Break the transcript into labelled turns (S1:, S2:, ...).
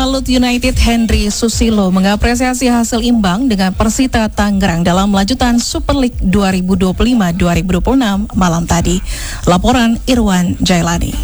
S1: Lut United Henry Susilo mengapresiasi hasil imbang dengan Persita Tangerang dalam lanjutan Super League 2025-2026 malam tadi. Laporan Irwan Jailani.